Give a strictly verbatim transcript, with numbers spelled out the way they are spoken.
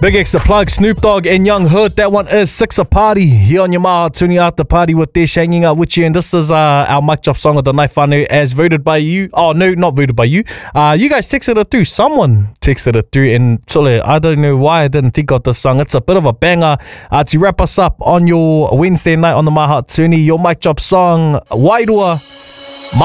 Big extra plug, Snoop Dogg and Young Hood. That one is Six a Party here on your Maha Tuni After Party with Dish hanging out with you. And this is uh, our mic drop song of the night, whānau, as voted by you. Oh, no, not voted by you. Uh, you guys texted it through. Someone texted it through. And tole, I don't know why I didn't think of this song. It's a bit of a banger uh, to wrap us up on your Wednesday night on the Maha Tuni. Your mic drop song, Wairua.